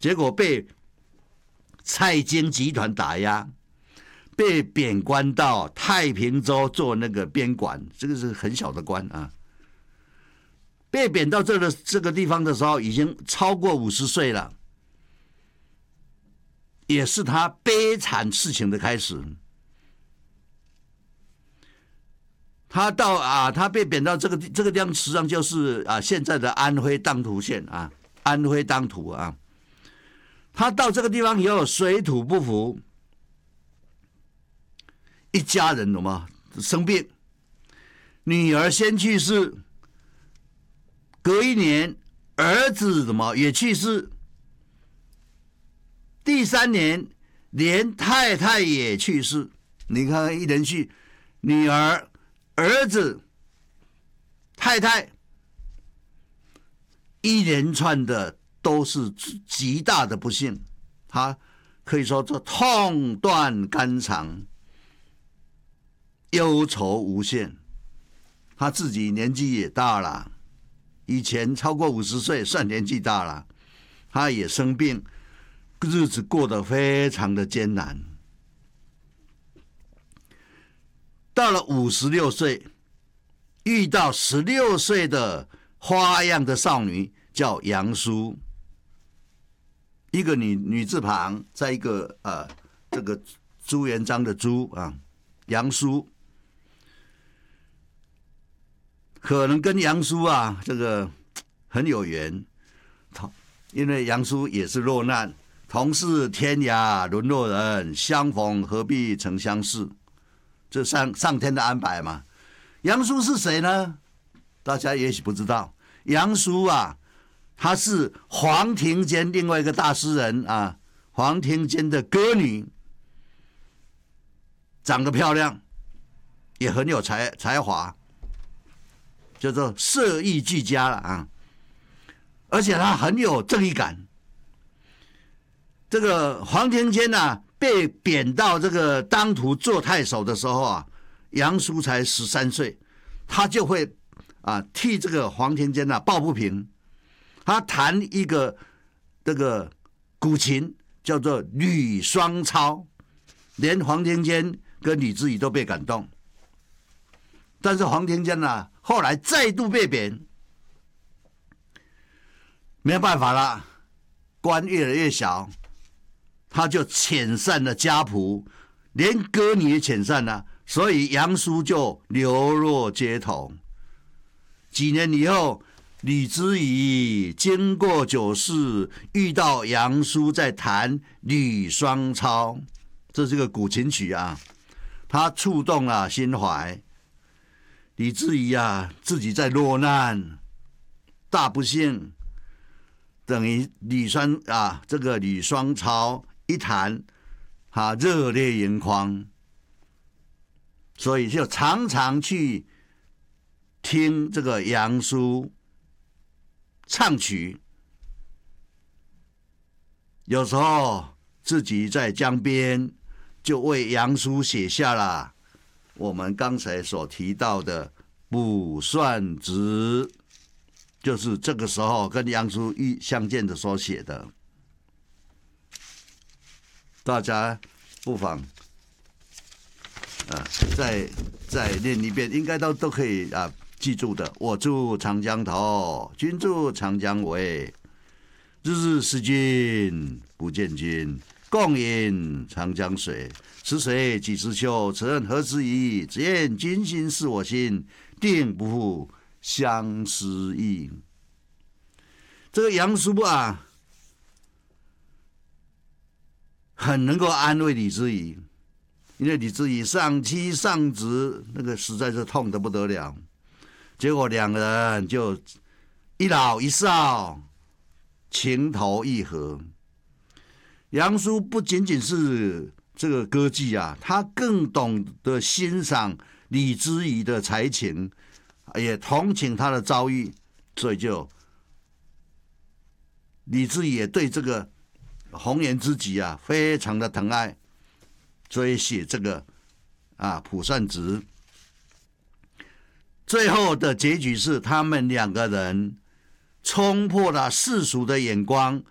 结果被蔡京集团打压，被贬官到太平州做那个边管，这个是很小的官啊。被贬到这个地方的时候，已经超过50岁了，也是他悲惨事情的开始。他被贬到这个地方，实际上就是现在的安徽当涂县啊，安徽当涂啊。他到这个地方以后，水土不服，一家人什么生病，女儿先去世，隔一年儿子什么也去世，第3年连太太也去世。你看看一连续，女儿、儿子、太太，一连串的都是极大的不幸，他可以说这痛断肝肠，忧愁无限。他自己年纪也大了，以前超过50岁算年纪大了，他也生病，日子过得非常的艰难。到了56岁，遇到16岁的花样的少女，叫杨叔，一个女字旁，在一个这个朱元璋的朱啊，杨叔，可能跟杨叔这个很有缘，因为杨叔也是落难，同是天涯沦落人，相逢何必曾相识。这上天的安排嘛。杨叔是谁呢？大家也许不知道。杨叔他是黄庭坚另外一个大诗人黄庭坚的歌女，长得漂亮，也很有才华，叫做色艺俱佳了而且他很有正义感。这个黄庭坚被贬到这个当涂做太守的时候杨叔才13岁，他就会替这个黄庭坚抱不平。他弹一个这个古琴叫做吕双操，连黄庭坚跟李之仪都被感动。但是黄庭坚后来再度被贬，没有办法了，官越来越小，他就遣散了家仆，连歌女也遣散了，所以杨叔就流落街头。几年以后，李之仪经过酒肆，遇到杨叔在弹吕双操，这是个古琴曲他触动了心怀。李之仪自己在落难，大不幸，等于这个吕双操一弹，他热泪盈眶，所以就常常去听这个杨叔唱曲。有时候自己在江边，就为杨叔写下了我们刚才所提到的《卜算子》，就是这个时候跟杨叔相见的时候写的。大家不妨再念一遍，应该都可以记住的。我住长江头，君住长江尾。日日思君不见君，共饮长江水。此水几时秋？此人何时已？只愿君心似我心，定不负相思意。这个杨叔很能够安慰李之仪，因为李之仪丧妻丧子，那个实在是痛得不得了。结果两个人就一老一少，情投意合。杨叔不仅仅是这个歌妓他更懂得欣赏李之仪的才情，也同情他的遭遇，所以李之仪也对这个红颜知己非常的疼爱，所以写这个卜算子。最后的结局是他们两个人冲破了世俗的眼光，